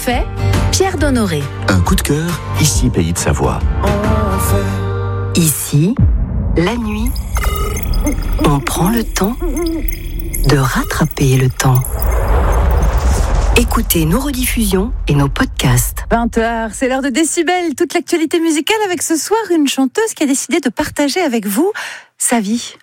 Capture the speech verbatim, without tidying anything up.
fait, Pierre Donnoré. Un coup de cœur, ici Pays de Savoie. Ici, la nuit, on prend le temps de rattraper le temps. Écoutez nos rediffusions et nos podcasts. vingt heures, c'est l'heure de Décibel. Toute l'actualité musicale avec ce soir une chanteuse qui a décidé de partager avec vous sa vie.